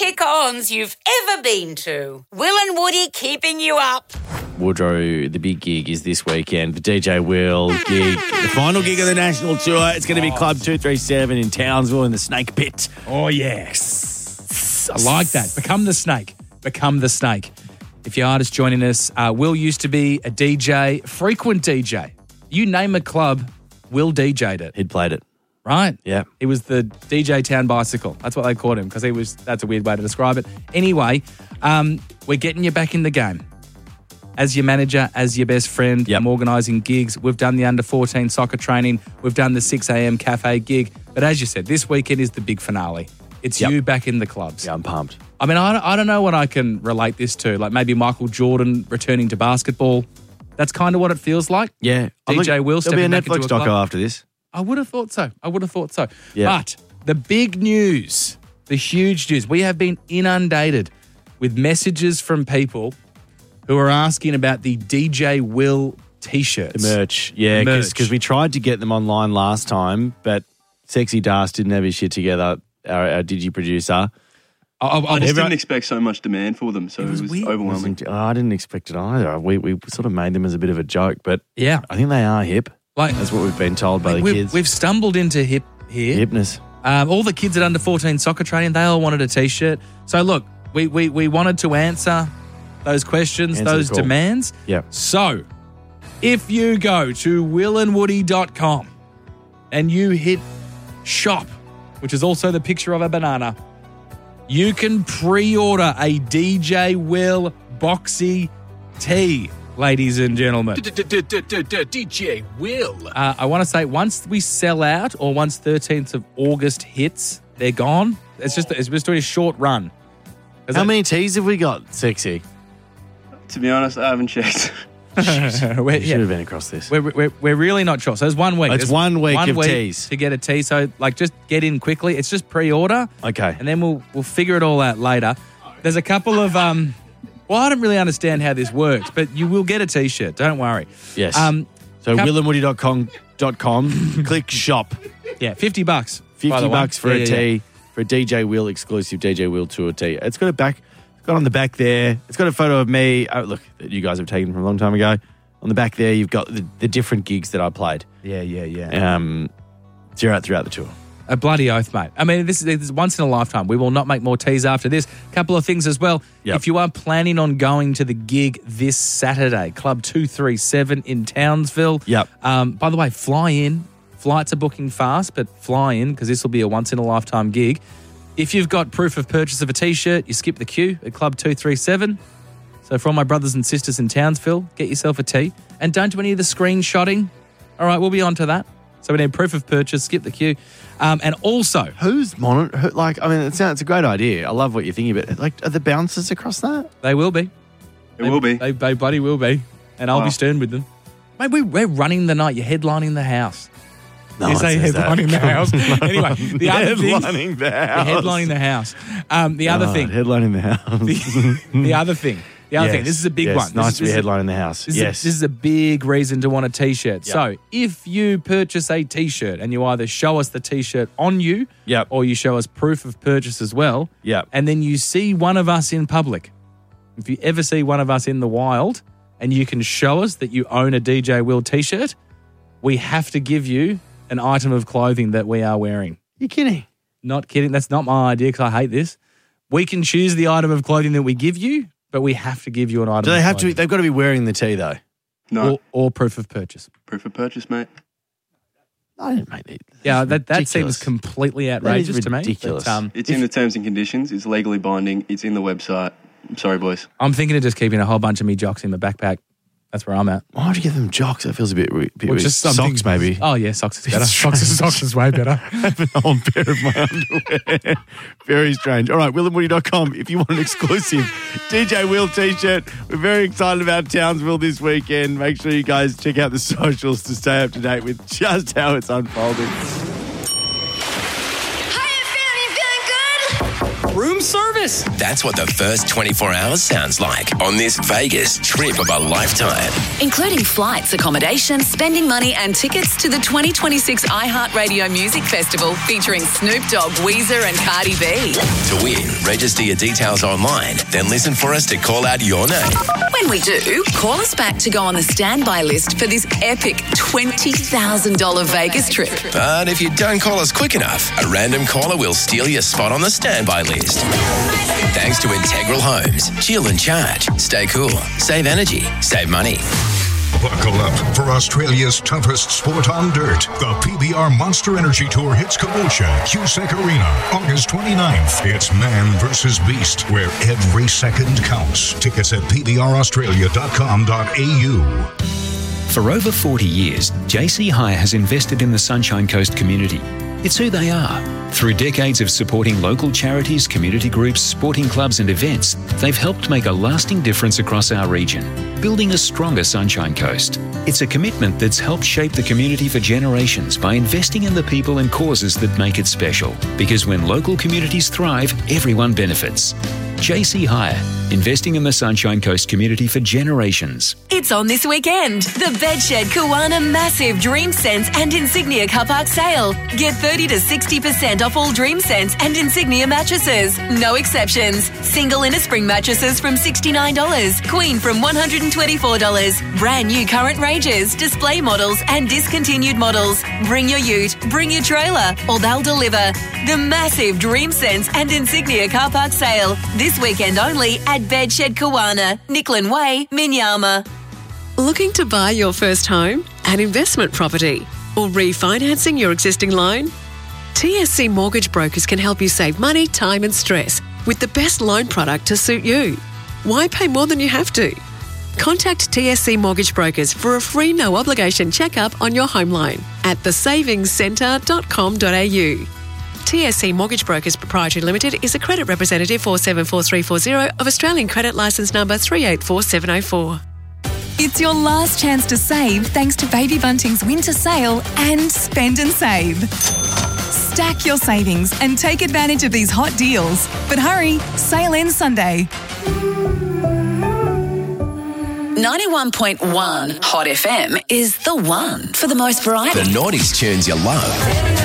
kick-ons you've ever been to. Will and Woody keeping you up. Woodrow, the big gig is this weekend. The DJ Will gig, the final gig of the national tour. It's going to be Club 237 in Townsville in the Snake Pit. Oh, yes. I like that. Become the snake. Become the snake. If you are just joining us, Will used to be a DJ, frequent DJ. You name a club, Will DJ'd it. He'd played it. Right? Yeah. He was the DJ Town Bicycle. That's what they called him because that's a weird way to describe it. Anyway, we're getting you back in the game. As your manager, as your best friend, I'm organising gigs. We've done the under-14 soccer training. We've done the 6 a.m. cafe gig. But as you said, this weekend is the big finale. It's you back in the clubs. Yeah, I'm pumped. I mean, I don't know what I can relate this to. Like maybe Michael Jordan returning to basketball. That's kind of what it feels like. Yeah. DJ Will stepping back into a club. There'll be a Netflix doco after this. I would have thought so. Yeah. But the big news, the huge news, we have been inundated with messages from people who are asking about the DJ Will T-shirts. The merch. Yeah, because we tried to get them online last time, but Sexy Das didn't have his shit together, our Digi producer. I just didn't expect so much demand for them, so it was overwhelming. I didn't expect it either. We sort of made them as a bit of a joke, but yeah, I think they are hip. Like that's what we've been told by the kids. We've stumbled into hip here. Hipness. All the kids at under 14 soccer training, they all wanted a T-shirt. So look, we wanted to answer those questions, those demands. Yeah. So if you go to willandwoody.com and you hit shop, which is also the picture of a banana, you can pre-order a DJ Will Boxy tee, ladies and gentlemen. DJ Will. I want to say once we sell out or once 13th of August hits, they're gone. It's just doing a short run. How many tees have we got, Sexy? To be honest, I haven't checked. We should have been across this. We're really not sure. So it's 1 week. It's 1 week of tees to get a tee. So just get in quickly. It's just pre-order. Okay. And then we'll figure it all out later. There's a couple of well, I don't really understand how this works, but you will get a T-shirt. Don't worry. Yes. So willandwoody.com, click shop. Yeah, $50. $50 for a tee, for a DJ Will exclusive DJ Will tour tee. It's got on the back there. It's got a photo of me. Oh, look, that you guys have taken from a long time ago. On the back there, you've got the different gigs that I played. Yeah. Throughout the tour. A bloody oath, mate. I mean, this is once in a lifetime. We will not make more teas after this. Couple of things as well. Yep. If you are planning on going to the gig this Saturday, Club 237 in Townsville. Yep. By the way, fly in. Flights are booking fast, but fly in because this will be a once in a lifetime gig. If you've got proof of purchase of a T-shirt, you skip the queue at Club 237. So for all my brothers and sisters in Townsville, get yourself a tee. And don't do any of the screenshotting. All right, we'll be on to that. So we need proof of purchase, skip the queue. And also... Who's monitoring? It's a great idea. I love what you're thinking about. Like, are the bouncers across that? They will be. They will be. They bloody will be. And I'll be stern with them. Mate, we're running the night. You're headlining the house. No, you say headlining the house. Anyway, the other thing... Headlining the house. You're headlining the house. The other thing... Headlining the house. The other thing. This is a big one. Nice to be headlining the house. This is a big reason to want a T-shirt. Yep. So if you purchase a T-shirt and you either show us the T-shirt on you or you show us proof of purchase as well, and then you see one of us in public, if you ever see one of us in the wild and you can show us that you own a DJ Will T-shirt, we have to give you an item of clothing that we are wearing. You kidding? Not kidding. That's not my idea because I hate this. We can choose the item of clothing that we give you, but we have to give you an item. Do they have to? They've got to be wearing the tee though. No. Or proof of purchase. Proof of purchase, mate. I didn't make it. Yeah, that seems completely outrageous to me. Ridiculous. It's in the terms and conditions. It's legally binding. It's in the website. I'm sorry, boys. I'm thinking of just keeping a whole bunch of me jocks in my backpack. That's where I'm at. Why would you give them jocks? That feels a bit weird. Just socks, maybe. Oh, yeah, socks is better. Socks is way better. I have an old pair of my underwear. Very strange. All right, willandwoody.com if you want an exclusive DJ Will T-shirt. We're very excited about Townsville this weekend. Make sure you guys check out the socials to stay up to date with just how it's unfolding. How you feeling? You feeling good? room service? That's what the first 24 hours sounds like on this Vegas trip of a lifetime. Including flights, accommodation, spending money and tickets to the 2026 iHeartRadio Music Festival featuring Snoop Dogg, Weezer and Cardi B. To win, register your details online, then listen for us to call out your name. When we do, call us back to go on the standby list for this epic $20,000 Vegas trip. But if you don't call us quick enough, a random caller will steal your spot on the standby list. Thanks to Integral Homes. Chill and charge. Stay cool. Save energy. Save money. Buckle up for Australia's toughest sport on dirt. The PBR Monster Energy Tour hits Caboolture, Cusack Arena, August 29th. It's man versus beast, where every second counts. Tickets at pbraustralia.com.au. For over 40 years, JC Hire has invested in the Sunshine Coast community. It's who they are. Through decades of supporting local charities, community groups, sporting clubs and events, they've helped make a lasting difference across our region, building a stronger Sunshine Coast. It's a commitment that's helped shape the community for generations by investing in the people and causes that make it special. Because when local communities thrive, everyone benefits. JC Hire, investing in the Sunshine Coast community for generations. It's on this weekend. The Bedshed Kawana Massive Dream Sense and Insignia Car Park Sale. Get 30 to 60% off all Dream Sense and Insignia mattresses. No exceptions. Single inner spring mattresses from $69. Queen from $124. Brand new current ranges, display models and discontinued models. Bring your ute, bring your trailer, or they'll deliver. The massive Dream Sense and Insignia Car Park Sale. This weekend only at Bedshed Kawana, Nicklin Way, Minyama. Looking to buy your first home, an investment property, or refinancing your existing loan? TSC Mortgage Brokers can help you save money, time and stress with the best loan product to suit you. Why pay more than you have to? Contact TSC Mortgage Brokers for a free no-obligation checkup on your home loan at thesavingscentre.com.au. TSC Mortgage Brokers Proprietary Limited is a credit representative 474340 of Australian Credit Licence Number 384704. It's your last chance to save thanks to Baby Bunting's winter sale and Spend and Save. Stack your savings and take advantage of these hot deals. But hurry, sale ends Sunday. 91.1 Hot FM is the one for the most variety. The noughties tunes you love.